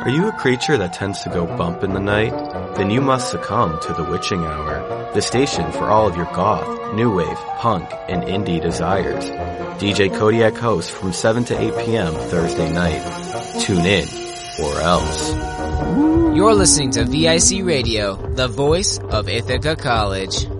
Are you a creature that tends to go bump in the night? Then you must succumb to the Witching Hour, the station for all of your goth, new wave, punk, and indie desires. DJ Kodiak hosts from 7 to 8 p.m. Thursday night. Tune in, or else. You're listening to VIC Radio, the voice of Ithaca College.